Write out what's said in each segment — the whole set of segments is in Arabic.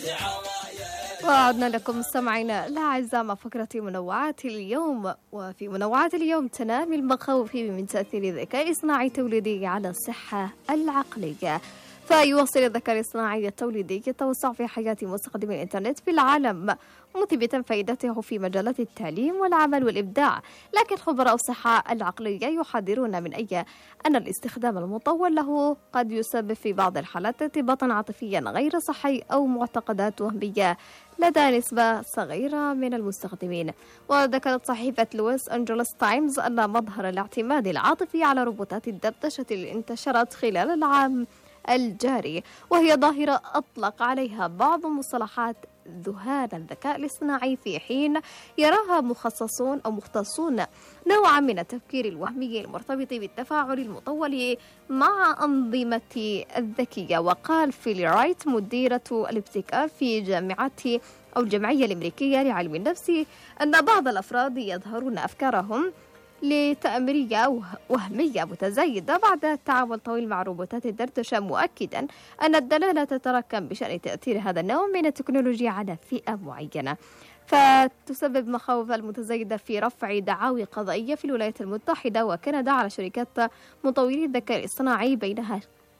وعدنا لكم مستمعينا الأعزاء مع فقرة منوعات اليوم. وفي منوعات اليوم تنامي المخاوف من تأثير الذكاء الاصطناعي التوليدي على الصحة العقلية. فيواصل الذكاء الاصطناعي التوليدي التوسع في حياة مستخدمي الإنترنت في العالم، مثبتا فائدته في مجالات التعليم والعمل والإبداع. لكن خبراء الصحة العقلية يحذرون من أن الاستخدام المطول له قد يسبب في بعض الحالات ارتباطا عاطفيا غير صحي أو معتقدات وهمية لدى نسبة صغيرة من المستخدمين. وذكرت صحيفة لويس أنجلوس تايمز أن مظهر الاعتماد العاطفي على روبوتات الدردشة اللي انتشرت خلال العام الجاري، وهي ظاهرة أطلق عليها بعض مصطلحات ذهان الذكاء الاصطناعي، في حين يراها مختصون نوعا من التفكير الوهمي المرتبط بالتفاعل المطول مع أنظمة الذكية. وقال فيلي رايت مديرة الابتكار في الجمعية الأمريكية لعلم النفس أن بعض الأفراد يظهرون أفكارهم لتأميرية وهمية متزايدة بعد التعامل طويل مع روبوتات الدردشة، مؤكدا أن الدلالة تتركم بشأن تأثير هذا النوع من التكنولوجيا على فئة معينة. فتسبب مخاوف المتزايدة في رفع دعاوى قضائية في الولايات المتحدة وكندا على شركات مطوري الذكاء الاصطناعي بينها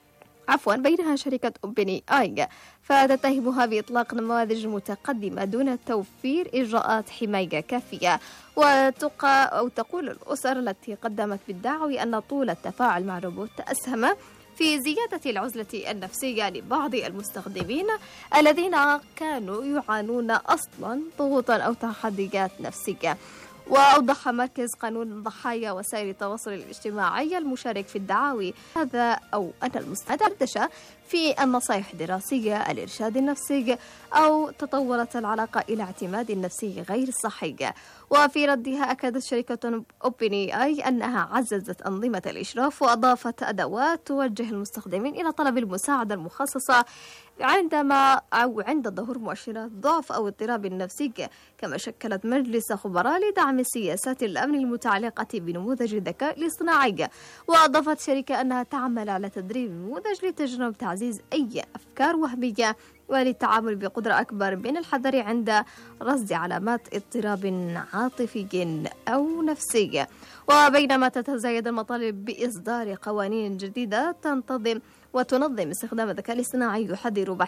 شركة أوبن آي، فتتهمها بإطلاق نماذج متقدمة دون توفير إجراءات حماية كافية. وتقول الأسر التي قدمت بالدعوى أن طول التفاعل مع الروبوت أسهم في زيادة العزلة النفسية لبعض المستخدمين الذين كانوا يعانون أصلا ضغوطا أو تحديات نفسية. وأوضح مركز قانون ضحايا وسائل التواصل الاجتماعي المشارك في الدعاوي هذا أن المستخدم في النصائح الدراسية، الإرشاد النفسي، أو تطورت العلاقة إلى اعتماد نفسي غير صحي. وفي ردها أكدت شركة أوبن آي أنها عززت أنظمة الإشراف وأضافت أدوات توجه المستخدمين إلى طلب المساعدة المخصصة عند ظهور مؤشرات ضعف أو اضطراب نفسي. كما شكلت مجلس خبراء لدعم سياسات الأمن المتعلقة بنموذج الذكاء الاصطناعي. وأضافت الشركة أنها تعمل على تدريب النموذج لتجنب تعزيز أي أفكار وهمية وللتعامل بقدرة أكبر من الحذر عند رصد علامات اضطراب عاطفي أو نفسي. وبينما تتزايد المطالب بإصدار قوانين جديدة تنظم استخدام الذكاء الاصطناعي، يحذر